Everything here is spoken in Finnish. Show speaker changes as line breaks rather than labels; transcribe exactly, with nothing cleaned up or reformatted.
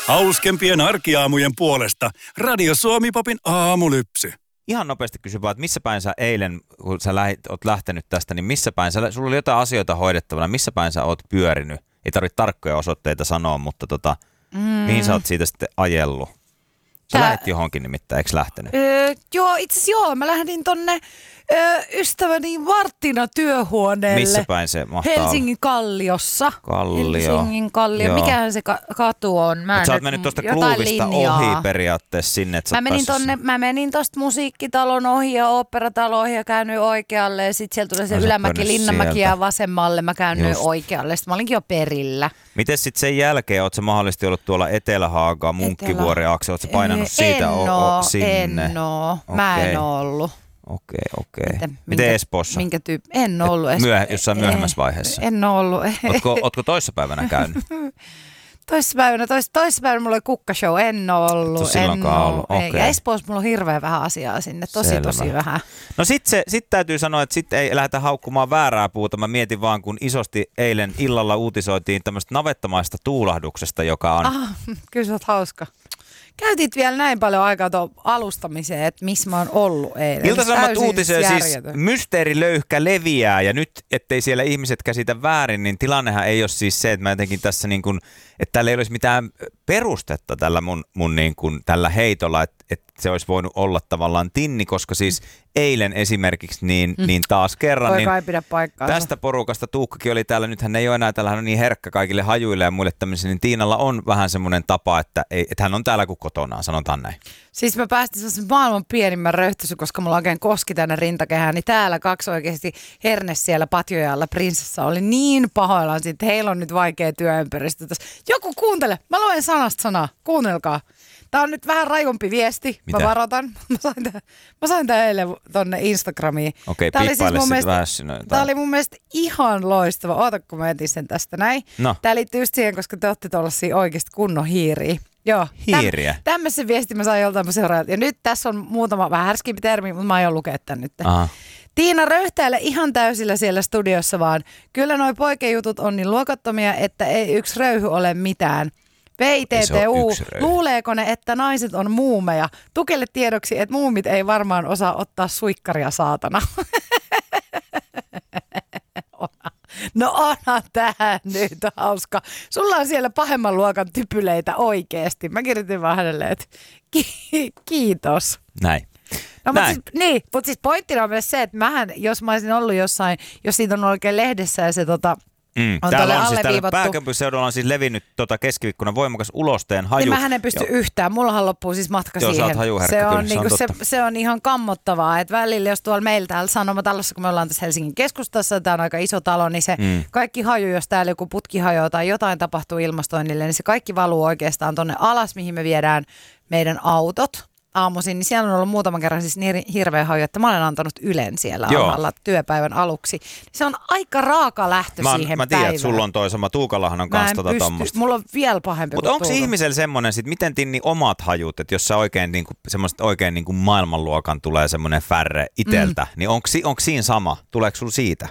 Hauskempien arkiaamujen puolesta Radio Suomi-popin aamulypsy.
Ihan nopeasti kysy vaan, että missä päin sä eilen, kun sä lähit, oot lähtenyt tästä, niin missä päin, sä, sulla oli jotain asioita hoidettavana, missä päin sä oot pyörinyt? Ei tarvitse tarkkoja osoitteita sanoa, mutta tota, mm. mihin sä oot siitä sitten ajellut? Sä Tää... lähdit johonkin nimittäin, eikö lähtenyt?
Öö, joo, itse asiassa joo. Mä lähdin tonne öö, ystäväni Marttina työhuoneelle.
Missä päin se mahtaa
Helsingin Kalliossa.
Kallio.
Helsingin Kallio.
Joo.
Mikähän se ka- katu on? Mä
Mut sä oot mennyt tuosta Kluuvista ohi periaatteessa sinne, että sä
mä menin, tonne,
sinne.
mä menin tosta musiikkitalon ohi ja oopperatalon ohi ja käännyin oikealle. Ja sit sieltä tulee se
no,
Ylämäki, Linnanmäki ja vasemmalle. Mä käännyin
Just.
oikealle. Sitten mä olinkin jo perillä.
Miten sitten sen jälkeen, oot sä mahdollisesti ollut tuolla Etelä-Haagaa, Munkkivuori-akse, oot sä painanut siitä
en
o-
oo,
sinne?
En oo, mä
Okei.
en oo ollut.
Okei, okei.
Miten,
Miten
minkä,
Espoossa?
Minkä tyyppi? En oo ollut Espoossa.
Myöh- jossain myöhemmässä vaiheessa?
En oo ollut.
Ootko, ootko toissapäivänä käynyt?
Toissapäivänä, tois, toissapäivänä mulla oli kukkashow, en oo ollut.
Et silloinkaan
en
ollut, okei.
Ja Espoossa mulla on hirveän vähän asiaa sinne, tosi
Selvä.
tosi vähän.
No sit, se, sit täytyy sanoa, että sit ei lähdetä haukkumaan väärää puuta. Mä mietin vaan, kun isosti eilen illalla uutisoitiin tämmöistä navettamaista tuulahduksesta, joka on...
Ah, kyllä sä oot hauska. Käytit vielä näin paljon aikaa tuon alustamiseen, että missä mä oon ollut eilen.
Ilta-Sanomat uutisoi siis
järjetön.
mysteerilöyhkä leviää ja nyt, ettei siellä ihmiset käsitä väärin, niin tilannehan ei ole siis se, että mä jotenkin tässä niin kuin, että täällä ei olisi mitään perustetta tällä mun, mun niin kuin, tällä heitolla, että, että se olisi voinut olla tavallaan tinni, koska siis eilen esimerkiksi niin, mm. niin taas kerran,
Toi
niin
kai pidä paikkaansa.
tästä porukasta Tuukkakin oli täällä, nythän ei ole enää, täällä hän on niin herkkä kaikille hajuille ja muille tämmöisille, niin Tiinalla on vähän semmoinen tapa, että, ei, että hän on täällä kuin kotonaan, sanotaan näin.
Siis mä päästin sellaisen maailman pienimmän röyhtysyn, koska mulla oikein koski tänne rintakehään, niin täällä kaksi oikeasti hernes siellä patjojalla prinsessa oli niin pahoillaan siitä, että heillä on nyt vaikea työympäristö. Joku kuuntele, mä luen sanasta sanaa, kuunnelkaa. Tää on nyt vähän rajumpi viesti,
Mitä?
mä varoitan. Mä sain tää, mä sain tää eilen tonne Instagramiin.
Okei,
tää
piippaile
mun
sit
mielestä,
vähän sinne jotain.
tää oli mun mielestä ihan loistava. Oota, kun mä etin sen tästä näin.
No.
Tää liittyy just siihen, koska te ootte tollasia oikeasti kunnon hiiriä. Joo.
Hiiriä?
Täm, tämmöisen viestin mä sain joltain mun seuraajalta. Ja nyt tässä on muutama vähän härskimpi termi, mutta mä aion lukea tän nyt.
Aha.
Tiina röyhtäile ihan täysillä siellä studiossa vaan. Kyllä noi poikejutut on niin luokattomia, että ei yksi röyhy ole mitään. V I T T U, luuleeko ne, että naiset on muumeja? Tukelle tiedoksi, että muumit ei varmaan osaa ottaa suikkaria saatana. No onhan tää nyt hauska. Sulla on siellä pahemman luokan typyleitä oikeesti. Mä kirjoitin vaan hänelle, että ki- kiitos.
Näin.
No, mutta siis, niin, mutta siis pointtina on myös se, että mähän, jos mä olisin ollut jossain, jos siitä on oikein lehdessä ja se tota...
Mm.
On
täällä on siis täällä
alleviivattu.
pääkaupunkiseudulla on siis levinnyt tota keskiviikkona voimakas ulosteen haju.
Niin mähän en pysty
Joo.
yhtään. Mullahan loppuu siis matka
Joo,
siihen.
sä oot hajuherkkä,
se,
kyllä,
on,
se on
niinku, se,
totta.
se on ihan kammottavaa. Et välillä jos tuolla meillä täällä Sanomatalossa, kun me ollaan tässä Helsingin keskustassa, tämä on aika iso talo, niin se
Mm.
kaikki haju, jos täällä joku putki hajoaa tai jotain tapahtuu ilmastoinnille, niin se kaikki valuu oikeastaan tonne alas, mihin me viedään meidän autot aamuisin, niin siellä on ollut muutaman kerran siis niin hirveä haju, että mä olen antanut Ylen siellä
Joo.
alhaalla työpäivän aluksi. Se on aika raaka lähtö
Mä,
siihen
mä tiedän,
päivään.
että sulla on toi sama. Tuukallahan on
Mä
kans
en
tota
pysty.
tommosta.
Mulla on vielä pahempi
Mutta
kuin
onko
Tuukalla.
ihmisellä semmoinen, sit miten Tinni omat hajut, että jos sä oikein, niinku, semmoista oikein niinku maailmanluokan tulee semmoinen färre iteltä, mm. niin onko, onko siinä sama? Tuleeko sulla siitä?